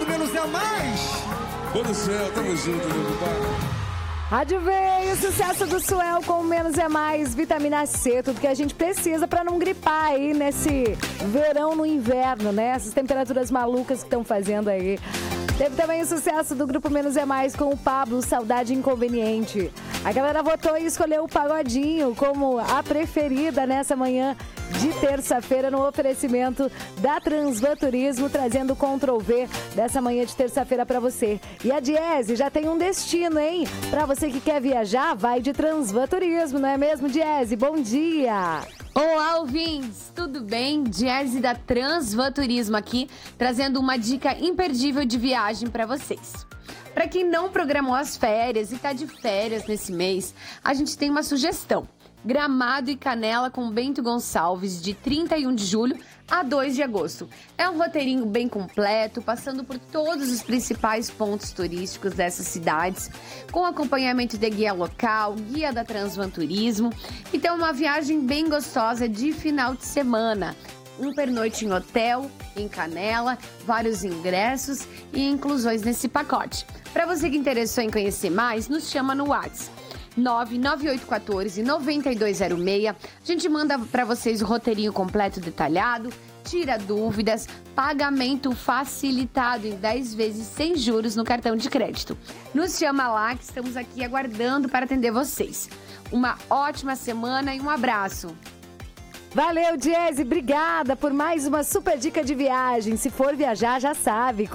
do Menos é Mais. Pô do céu, tamo junto, meu compadre. Rádio Veio, sucesso do Suel com Menos é Mais, vitamina C, tudo que a gente precisa para não gripar aí nesse verão no inverno, né? Essas temperaturas malucas que estão fazendo aí. Teve também o sucesso do grupo Menos é Mais com o Pablo, Saudade Inconveniente. A galera votou e escolheu o Pagodinho como a preferida nessa manhã de terça-feira no oferecimento da Transvan Turismo, trazendo o Ctrl+V dessa manhã de terça-feira para você. E a Diese já tem um destino, hein? Para você que quer viajar, vai de Transvan Turismo, não é mesmo, Diese? Bom dia! Olá, ouvintes! Tudo bem? Diese da Transvan Turismo aqui, trazendo uma dica imperdível de viagem para vocês. Para quem não programou as férias e está de férias nesse mês, a gente tem uma sugestão. Gramado e Canela com Bento Gonçalves, de 31 de julho a 2 de agosto. É um roteirinho bem completo, passando por todos os principais pontos turísticos dessas cidades, com acompanhamento de guia local, guia da Transvan Turismo. Então, uma viagem bem gostosa de final de semana. Um pernoite em hotel, em Canela, vários ingressos e inclusões nesse pacote. Para você que interessou em conhecer mais, nos chama no WhatsApp. 99814-9206. A gente manda para vocês o roteirinho completo detalhado, tira dúvidas, pagamento facilitado em 10 vezes sem juros no cartão de crédito. Nos chama lá que estamos aqui aguardando para atender vocês. Uma ótima semana e um abraço. Valeu, Diese, obrigada por mais uma super dica de viagem. Se for viajar, já sabe.